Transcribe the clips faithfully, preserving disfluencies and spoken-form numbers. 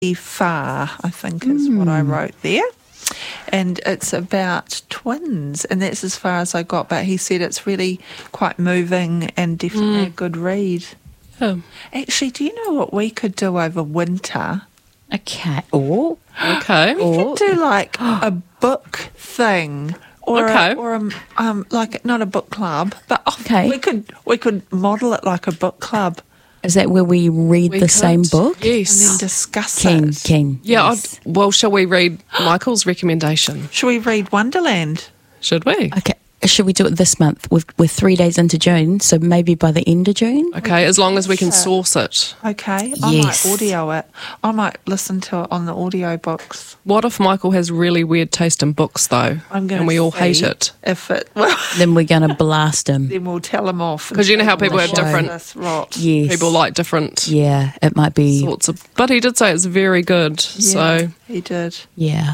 Far, I think is mm. what I wrote there. And it's about twins, and that's as far as I got. But he said it's really quite moving and definitely mm. a good read. Oh. Actually, do you know what we could do over winter? Okay. Oh, okay. We could do like a book thing. Or okay. a, or a, um, like not a book club, but oh, okay. we could we could model it like a book club. Is that where we read we the could. same book? Yes. And then discuss keen, it. Keen, Yeah, yes. well, shall we read Michael's recommendation? Shall we read Wonderland? Should we? Okay. Should we do it this month? We're, we're three days into June, so maybe by the end of June? Okay, as long as we can source it. Okay, I yes. might audio it. I might listen to it on the audio books. What if Michael has really weird taste in books, though, I'm gonna and we all hate see it? If it, well, then we're going to blast him. Then we'll tell him off. Because you know how people have show. different... This rot. Yes. People like different Yeah, it might be... sorts of... But he did say it's very good, Yeah, so... he did. Yeah.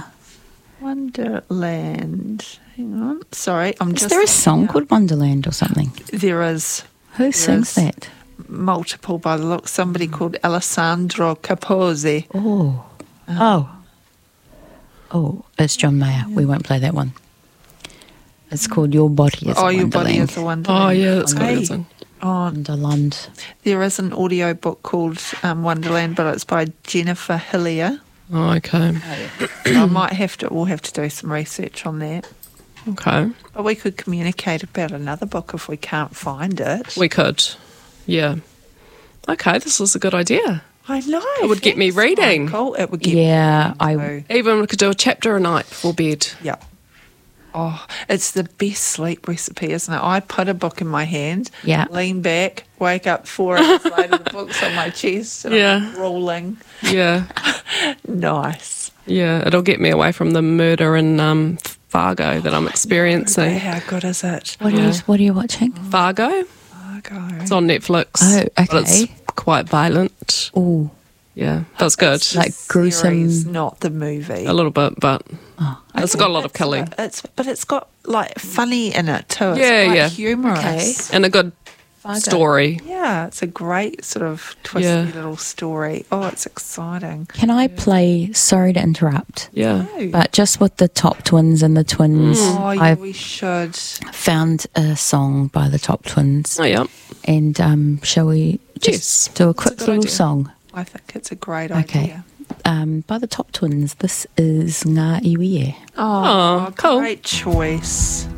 Wonderland. Hang on. Sorry, I'm Is just... there a song called Wonderland or something? There is. Who There sings is. that? Multiple by the look. Somebody called Alessandro Capozzi. Oh. Oh. Oh, it's John Mayer. We won't play that one. It's called Your Body is Oh, a Your Body Wonderland. is a Wonderland. Oh, yeah, that's Hey, good, isn't it? Oh, Wonderland. there is an audio book called um, Wonderland, but it's by Jennifer Hillier. Oh, okay. I might have to, we'll have to do some research on that. Okay. But we could communicate about another book if we can't find it. We could. Yeah. Okay, this is a good idea. I know. It would get me thanks, reading. Michael. It would get Yeah, me I- reading too. Even we could do a chapter a night before bed. Yeah. Oh, it's the best sleep recipe, isn't it? I put a book in my hand, Yeah. lean back, wake up four hours later, the book's on my chest, and Yeah. I'm rolling. Yeah. Nice. Yeah, it'll get me away from the murder in um, Fargo that I'm experiencing. How good is it? What, Yeah. are, you, what are you watching? Fargo? Fargo. It's on Netflix. Oh, But okay. it's quite violent. Oh, Yeah, that's good. It's the Like gruesome- series, not the movie. A little bit, but oh. it's got a lot of It's killing. a- It's but it's got like funny in it too. It's Yeah, quite yeah. humorous. Okay. And a good Fargo. story. Yeah, it's a great sort of twisty Yeah. little story. Oh, it's exciting. Can I play, sorry to interrupt, Yeah. Oh, but just with the Top Twins and the Twins, oh yeah, I've we should. found a song by the Top Twins. Oh, yeah. And um, shall we just Yes, do a that's a quick good little idea. song? I think it's a great Okay. idea. Um, by the Top Twins, this is Ngā Iwi E. Oh, Oh, cool. great choice.